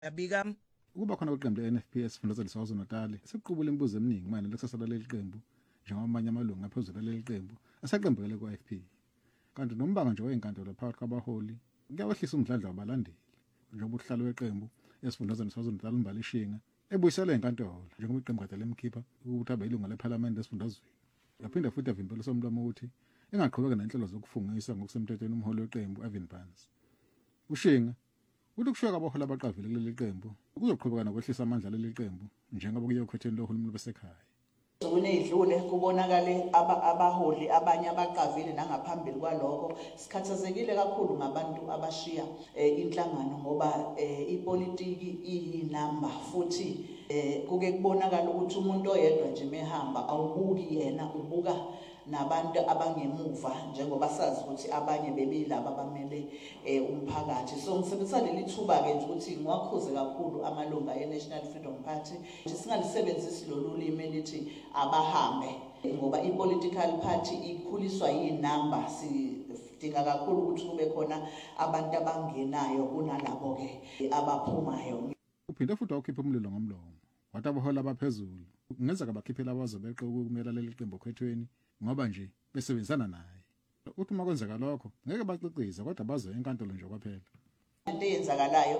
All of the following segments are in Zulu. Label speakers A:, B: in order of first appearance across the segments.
A: yabika
B: Ukuba khona kweqembu le-NFPS Fundazwe KwaZulu-Natal sekuqubula imibuzo eminingi manje lekusasa leli qembu njengoba amanye amalungu aphezulu aleli qembu asaqembukele kwa-FP. Kanti nombanga nje wenkantolo phakathi kwabaholi kuyawehlisa umdlandla wabalandeli njengoba uhlalo weqembu esifundazweni KwaZulu-Natal uMbalishinga ebuyisela enkantolo njengoba iqembu kade lemkhipha ukuthi abe yilunga lephalamende esifundazweni. Yaphinde futhi yavimbela somlomo ukuthi engaqhubeka nenhlelo zokufungisa ngokusemthethweni umholi weqembu Avin Barnes. Ushinga uthi kushiyeka abaholi abaqavile kuleli qembu kuzoqhubeka nokwehlisa amandla leli qembu njengoba kuyokhethweni lohulumeni besekhaya.
C: Kunedlule kubonakale abaholi abanye abaqavile nangaphambili kwalokho sikhathazekile kakhulu ngabantu abashiya inhlangano ngoba ipolitiki iyinamba futhi kuke kubonakala ukuthi umuntu oyedwa nje mehamba awubuki yena ubuka nabantu abangemuva njengoba sazi ukuthi abanye bebilaba bamele umphakathi. So ngisebenzisa leli thuba ke nje ukuthi ngiwakhuze kakhulu amalunga eNational Freedom Party ukuthi singalisebenzisi lolu limi lithi abahambe ngoba ipolitical party ikhuliswa yinamba. Sidinga kakhulu ukuthi kube khona abantu abangenayo kunalabo ke abaphumayo.
B: Uphinde futhi awukhiphe umlilo ngomlomo wathi abaholi abaphezulu kungenzeka bakhiphela abazobeqe ukumela leli qembu okhethweni ngoba nje besebenzisana naye. Uthi uma kwenzeka lokho ngeke baciqize kodwa bazoya enkantolo nje kwaphela.
C: Into eyenzakalayo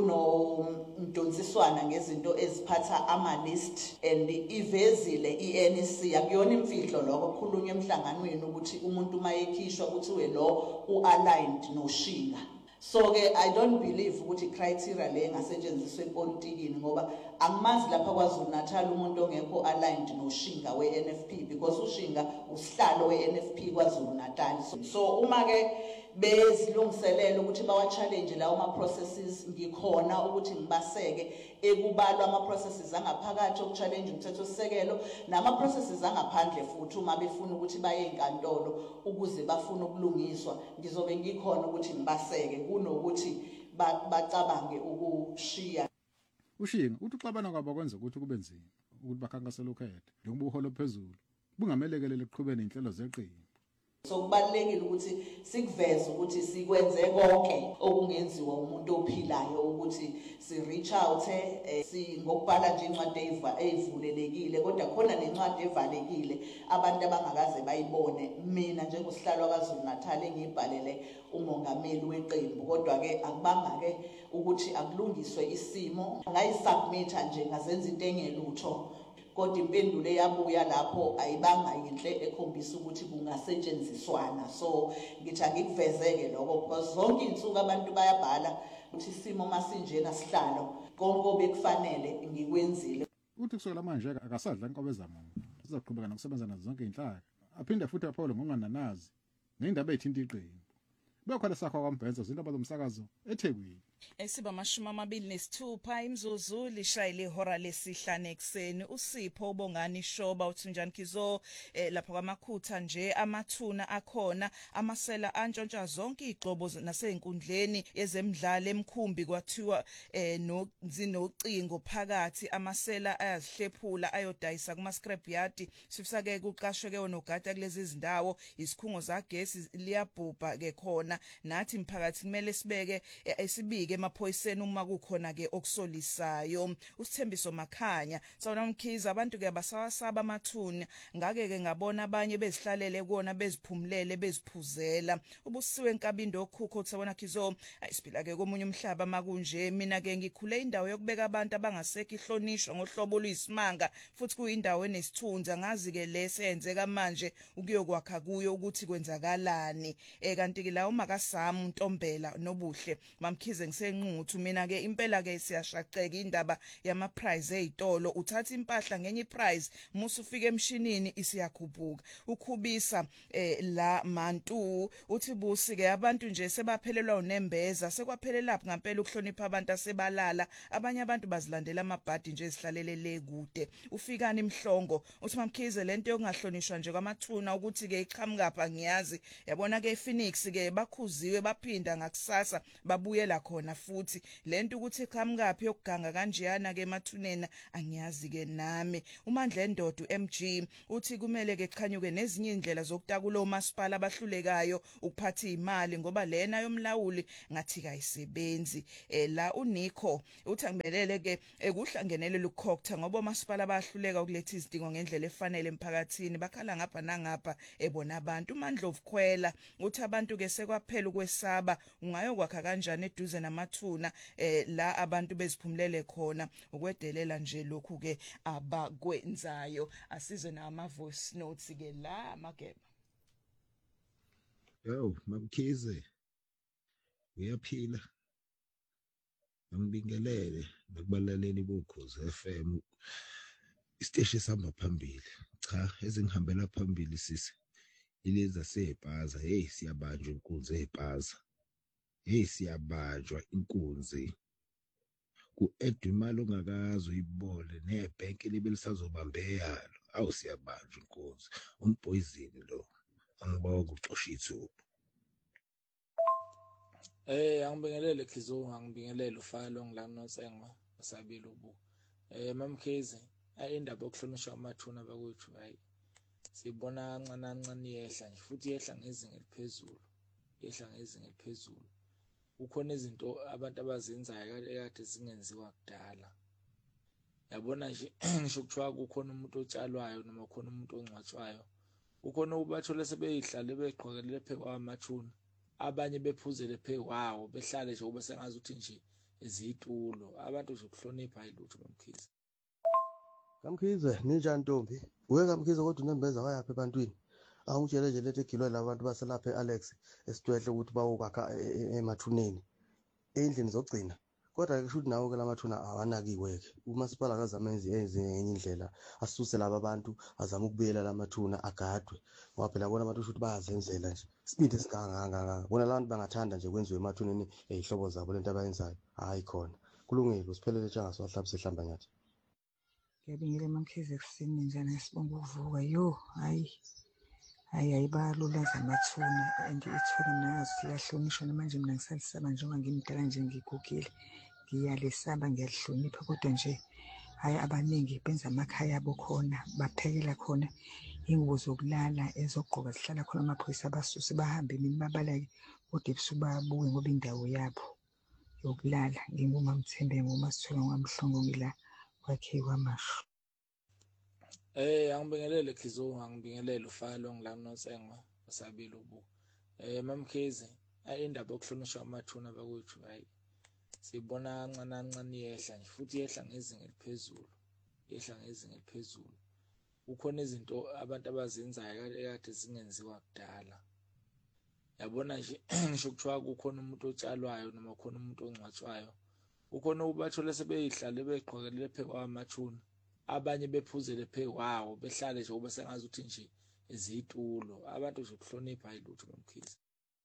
C: kunomdonsiswana ngezinto eziphatha ama-list and ivezile i-NEC akuyona imfihlo lokho kukhulunywa emhlanganweni ukuthi umuntu mayekhishwa kuthiwe lo u-aligned noShinga. So ke I don't believe ukuthi criteria le ngasetshenziswa epolitikini ngoba angimazi lapha KwaZulu-Natal umuntu ongekho aligned noShinga we-NFP because uShinga usihlalo we-NFP KwaZulu-Natal. So uma ke bezilungiselela ukuthi bawa-challenge lawo ma-processes ngikhona ukuthi ngibaseke ekubalwa ama-processes angaphakathi oku-challenge umthethosisekelo nama-processes angaphandle futhi uma befuna ukuthi baye enkantolo ukuze bafune ukulungiswa ngizobe ngikhona ukuthi ngibaseke kunokuthi bacabange ukushiya.
B: Ushinga uthi uxabana kwabo kwenza ukuthi kube nzima ukuthi bakhankasele ukhetho njengoba uholo phezulu bungamelekelele ekuqhubeni inhlelo zeqembu.
C: So kubalekile ukuthi sikuveze ukuthi sikwenze konke okungenziwa umuntu ophilayo ukuthi si reach out ngokubhala nje incwadi eyivulelekile kodwa khona nencwadi evalekile abantu abangakaze bayibone mina njengosihlalo KwaZulu-Natal engibhalele umongameli weqembu kodwa ke akubanga ke ukuthi akulungiswe isimo ngayisubmita nje ngazenza into engelutho. Kodwa impendulo eyabuya lapho ayibanga yinhle ekhombisa ukuthi kungasetshenziswana. So ngithi angikuvezeke lokho because zonke insuku abantu bayabhala ukuthi isimo masinjena sihlalo konke obekufanele ngikwenzile.
B: Uthi kusukela manje akasadla inkobe zamuntu sizoqhubeka nokusebenza nazo zonke inhlaka aphinde futhi aphawule ngokungananazi nendaba ethinta iqembu. Bekhona sakho kwambhenza izindaba zomsakazo eThekwini.
A: Esiba 26 imzuzu lishayile ihora lesihlanu ekseni. Usipho ubongani Shoba uthi njani Kizo lapha kwamakhutha nje amathuna akhona amasela antshontsha zonke igxobo nasenkundleni yezemidlalo emkhumbi kwathiwa nocingo phakathi amasela ayazihlephula ayodayisa kuma scrap yard. Sifisa ke kuqashwe ke onogada kulezi zindawo isikhungo zagesi liyabhubha ke khona nathi imphakathi kumele sibeke esibike emaphoyiseni uma kukhona ke okusolisayo. Usithembiso Makhanya sawona Mkhize abantu ke basawasaba amathuna ngake ke ngabona abanye bezihlalele kuona beziphumulele beziphuzela. Ubusiwe eNkabindo okhukho uthebona Khizo ayisiphila ke komunye umhlaba makunje mina ke ngikhule indawo yokubeka abantu abangasekho ihlonishwa ngohlobo oluyisimanga futhi kuyindawo enesithunza ngazi ke lesenzeka manje ukuyokwakha kuyo ukuthi kwenzakalani kanti ke la uMakasami uNtombela nobuhle Mamkhize ngisenquthu mina ke impela ke siyashaqeka indaba yama prize ezitolo uthatha impahla ngenye prize musu ufike emshinini isiyakhuphuka ukhubisa la mantu uthi busi ke abantu nje sebaphelelwa unembeza sekwaphelela lapha ngempela ukuhlonipha abantu asebalala abanye abantu bazilandela amabhadi nje ezihlalelele kude ufikani imhlongo uthi Mamkhize lento yokungahlonishwa nje kwamathuna ukuthi ke iqhamukapha ngiyazi yabona ke ePhoenix ke bakhuziwe baphinda ngakusasa babuyela khona ukuganga futhi lento ukuthi iqhamukapi yokuganga kanjeyana ke emathuneni angiyazi ke nami uMandla Endodo MG uthi kumele ke qhanyuke nezinye indlela zokutakula omasipala abahlulekayo ukuphatha imali ngoba lena yomlawuli ngathi kayisebenzi la uNico uthi angibelele ke kuhlangenele lokukhoktha ngoba omasipala bayahluleka ukuletha izidingo ngendlela efanele emphakathini bakhala ngapha nangapha ebona abantu uMandla ovukhwela uthi abantu ke sekwaphela ukwesaba ungayokwakha kanjani eduze namathuna la abantu beziphumulele khona ukwedelela nje lokhu ke abakwenzayo asizwe nama voice notes ke la Mageba.
D: Yo Mamkhize uyaphila ngibingelele nakubalaleli bokhozi FM isiteshi sihamba phambili cha ezingihambela phambili sisi ileza sebhaza hey siyabanjwa inkunzi ebhaza hey siyabanjwa inkunzi ku-edwa imali ongakazi uyibole nebhenki libe lisazobambe yalo awu siyabanjwa inkunzi umpoyizini lo angibonga uxosha ithuba.
E: Angibingelele Khizo angibingelele ufalo ngilana noSengwa asabile ubu. Mamkhize indaba yokuhlonishwa amathuna abakwethu hayi sibona kancane yehla nje futhi yehla ngezinga eliphezulu. Kukhona izinto abantu abazenzayo ekade zingenziwa kudala. Yabona nje ngisho kuthiwa kukhona umuntu otshalwayo noma khona umuntu ongcwatshwayo. Kukhona ubathole sebeyihlale beqhwakelele phekwa amathuna. Abanye bephuzele phekwawo behlale nje ube sengazi ukuthi nje izitulo abantu nje ukuhlonipha ayilutho Mamkhize.
F: Kamkhize ninjani Ntombi? Uke Kamkhize kodwa unembeza wayapha ebantwini. Awungitshele nje lethe igilo labantu baselapha eAlex esitwehle ukuthi bawokwakha emathuneni. Endlini zogcina. Kodwa ke kusho ukuthi nawo ke lamathuna awanakiwe ke. Umasipala akazama ezinye indlela asuse laba abantu azama ukubuyela lamathuna agadwe. Ngoba phela bona abantu ukuthi bayazenzela nje. Sibindi singanganga. Bona abantu bangathanda nje kwenziwe emathuneni ezihlobo zabo lento abayenzayo. Hayi khona. Kulungile usiphelele njanga siwahlaba sihlamba nyathi.
G: Ngiyabingelela Mamkhize kusini njani sibonga ukuvuka yo hayi bayalulaza amathuna and ithuna nayo siyahlonishwa manje mina ngisalisaba njengoba ngimdala nje ngigugile ngiyalesaba ngiyalihlonipha kodwa nje hayi abaningi benza amakhaya abo khona baphekela khona ingubo zokulala ezogqoka zihlala khona amaphoyisa abasusi bahambe nini babaleke kodwa ebusubabuye ngoba indawo yabo yokulala nginguma Mthembe ngoma sithola ngamhlongo ngila kwakhe kwamasho.
E: Angibingelele Khizo angibingelele ufalo ngilana noSengwa asabile ubu. Mamkhize indaba yokuhlonishwa amathuna abakwethu hayi sibona kancane yehla nje futhi yehla ngezinga eliphezulu. Kukhona izinto abantu abazenzayo ekade zingenziwa kudala. Yabona nje ngisho kuthiwa kukhona umuntu otshalwayo noma khona umuntu ongcwatshwayo. Kukhona ubathole sebeyihlale beqhwakelele phekwa amathuna. Abanye bephuzele phekwawo behlale nje ube sengazi ukuthi nje izitulo abantu nje ukuhlonipha ayilutho Mamkhize.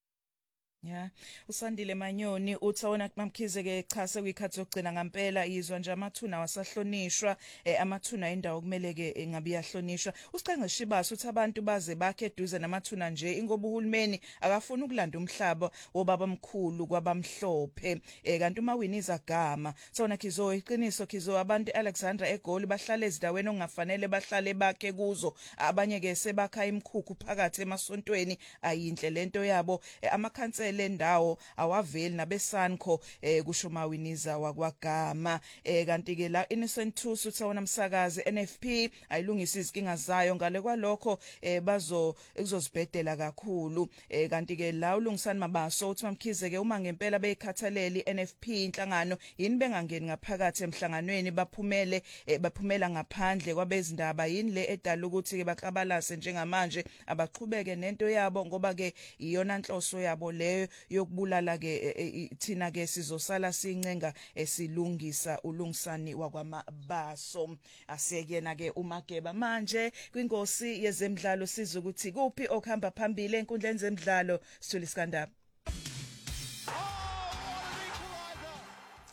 A: Ya uSandile Manyoni uthawona Mamkhize ke cha sekuyikhathi yokugcina ngempela izwa nje amathuna wasahlonishwa amathuna indawo kumele ke ngabe yahlonishwa usiqenge Shibasa uthi abantu baze bakhe eduze namathuna nje ingoba uhulumeni akafuna ukulanda umhlaba wobaba mkhulu kwabamhlophe kanti uma winiza gama sona Khizo iqiniso Khizo abantu Alexandra eGoli bahlala ezidaweni ongafanele bahlale bakhe kuzo abanye ke sebakha imkhukhu phakathi emasontweni ayinhle lento yabo amakhansela lendawo awaveli nabesanko kusho mawiniza wakwagama kanti ke la Innocent Thusi uthawona umsakazi NFP ayilungisa izinkinga zayo ngale kwalokho ekuzozibhedela kakhulu kanti ke la ulungisani Mabaso uthi Mamkhize ke uma ngempela beyikhathaleli NFP inhlangano yini bengangeni ngaphakathi emhlanganweni baphumela ngaphandle kwabezindaba yini le edala ukuthi ke baqabalase njengamanje abaqhubeke nento yabo ngoba ke iyona nhloso yabo leyo yokubulala ke thina ke sizosala sincenga esilungisa ulungisani wakwamabaso asekuyena ke uMageba manje kwingosi yezemidlalo sizwe ukuthi kuphi okuhamba phambili enkundleni zemidlalo Sithuli Skandaba.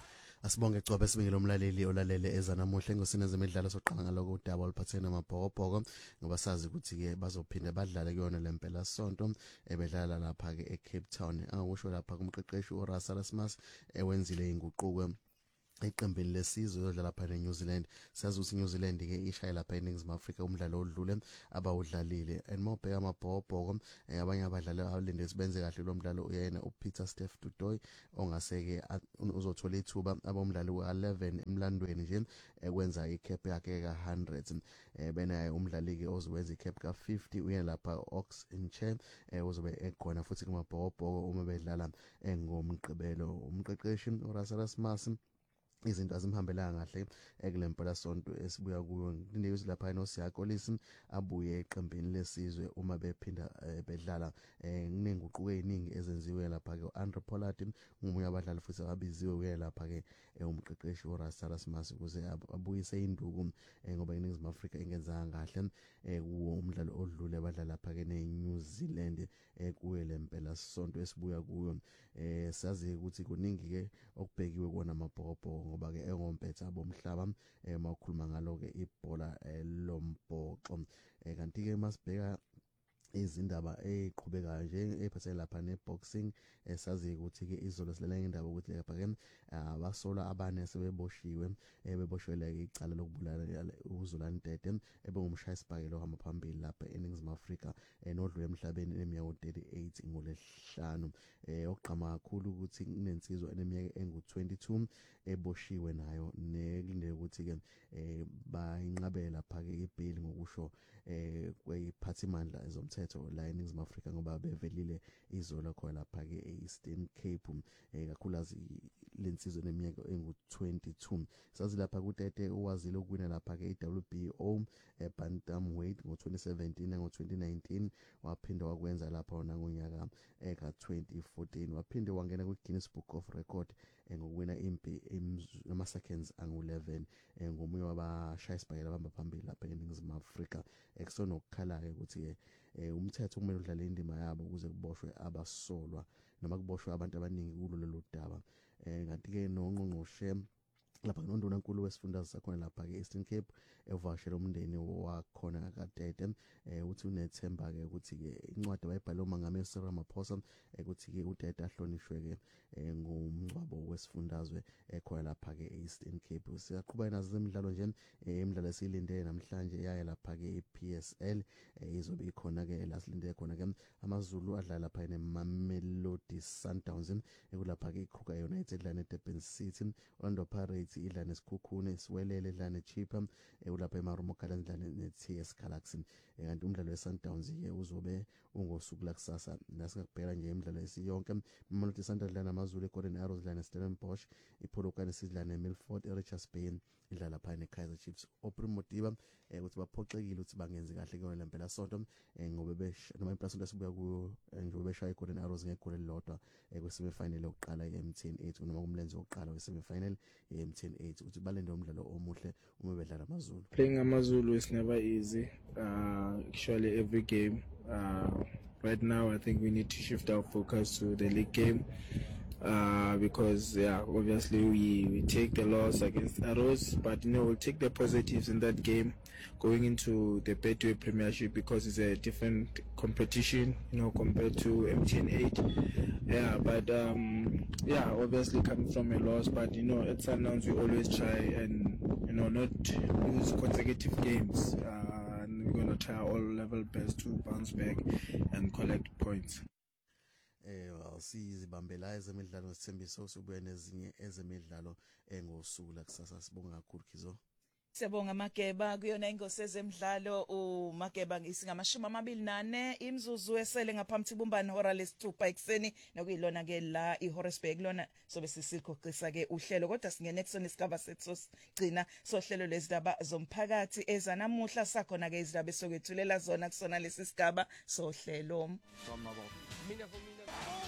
H: Asibonge Gcobe sibingile umlaleli olalele ezanamuhle engosini zemidlalo soqala ngaloko udaba oluphathene namabhokobhoko ngoba sazi ukuthi ke bazophinda badlale kuyona lempela sonto ebedlala lapha ke eCape Town angakusho lapha kumqeqeshi uRussell Erasmus ewenzile inguquko iqembini lesizwe yodlala lapha eNew Zealand sazi ukuthi New Zealand ke ishaya lapha eNingizimu Afrika umdlalo odlule abawudlalile andmobheka amabhokobhoko abanye abadlali abalinde sibenze kahle lo mdlalo uyena uPeter Steph Dutoy ongaseke uzothola ithuba abomdlali we11 emlandweni nje ekwenza iCap yakhe ka100 benaye umdlali ke ozowenza iCap ka50 uyena lapha Ox Nche uzobe ekhona futhi kumabhokobhoko uma bedlala engomgqibelo umqeqeshi uRussell Erasmus izinto azimhambelanga kahle ekulempela sonto esibuya kuyo news lapha noSiyakolisi abuye eqembini lesizwe uma bephinda bedlala kunenguquko eziningi ezenziwe lapha ke uAndre Pollard umunye abadlali futhi ababiziwe uye lapha ke umqeqeshi uRussell Erasmus ukuze abuyise induku ngoba iNingizimu Afrika ingenzanga kahle kuwo umdlalo odlule abadlali lapha ke neNew Zealand kuye lempela sonto esibuya kuyo sazi ukuthi kuningi ke okubhekiwe kona amabhokobhoko ngoba ke engompetha bomhlaba makukhuluma ngalo ke ibhola lombhoxo kanti ke masibheka izindaba eziqhubekayo nje ephathele lapha neboxing sazi ukuthi ke izolo silela indaba ukuthi lapha ke abasola abane sebeboshiwe beboshwele icala lokubulala uZulani Tete ebengumshayisibhakela ohamba phambili lapha eNingizimu Afrika nodlule emhlabeni eminyaka 38 ngolesihlanu okugqama kakhulu ukuthi kunensizwa eneminyaka engu22 eboshiwe nayo nekulindele ukuthi ke bayinqabela lapha ke ibill ngokusho kweyiphathimandla ezomthetho la eNingizimu Afrika ngoba bevelile izolo khona lapha ke eEastern Cape kakhulukazi lensizwe neminyaka engu22 sazi lapha kuTete owazile ukuwina lapha ke iWBO bantamweight ngo2017 ngo2019 waphinda wakwenza lapha ngonyaka ka2014 waphinde wangena kwiGuinness Book of Record ngokuwina impi ama seconds angu11 ngomunye wabashayisibhakela abamba phambili lapha eNingizimu Afrika ekusonokukhala ke ukuthi umthetho kumele udlale indima yabo ukuze kuboshwe abasolwa noma kuboshwe abantu abaningi kulo lelo daba kanti ke nongqongqoshe lapha noNdunankulu wesifundazwe sakhona lapha ke Eastern Cape evashela umndeni wakhona kaTete uthi unethemba ke ukuthi ke incwadi abayibhale uMongameli Cyril Ramaphosa ukuthi ke uTete ahlonishwe ke ngomngcwabo wesifundazwe ekhona lapha ke Eastern Cape siyaqhubeka nazo zemidlalo nje imidlalo esilindele namhlanje yaya lapha ke ePSL izobe ikhona ke lasilindele khona ke amaZulu adlala lapha neMamelodi Sundowns ekulapha ke iKruger United la neDurban City Orlando Pirates idla nesikhukhune isiwelele idla neChippa ulapha eMarumo Gardens idla neTS Galaxy kanti umdlalo weSundowns ke uzobe ungosuku lakusasa nasingakubheka nje imidlalo esiyonke Mamelodi Sundowns idla namaZulu eGolden Arrows idla neStellenbosch iPolokwane sidla neMilford eRichards Bay idla lapha neKaizer Chiefs oPrimotiva ukuthi baphoxekile ukuthi bangenzi kahle kuyona lempela sonto ngoba noma impela sonto sibuya kuyo njengoba beshaya iGolden Arrows ngegoli elilodwa kwesemi final yokuqala eMTN 8 noma kumlenze wokuqala wesemi final eMTN 8 ukuthi balende umdlalo omuhle uma bedlala amaZulu.
E: Playing amaZulu is never easy. Actually every game right now I think we need to shift our focus to the league game because obviously we take the loss against Arrows, but we'll take the positives in that game going into the Betway Premiership because it's a different competition compared to MTN 8 but obviously coming from a loss, but at Sundowns we always try and not lose consecutive games and we're going to try our level best to bounce back and collect points.
H: Sizibambela ezemidlalo sithembiso sobuya nezinye ezemidlalo ngosuku lakusasa sibonga kakhulu Khizo.
A: Siyabonga Mageba kuyona ingosi ezemidlalo uMageba ngisi24 imzuzu esele ngaphambi kubumbana hora lesithupha ekseni nokuyilona ke la iHorisburg lona sobe sisikhoqisa ke uhlelo kodwa singene kusona isigaba sethu sigcina sohlelo lezindaba zomphakathi ezanamuhla sakhona ke izindaba esokwethulela zona kusona lesi sigaba sohlelo.
I: Mina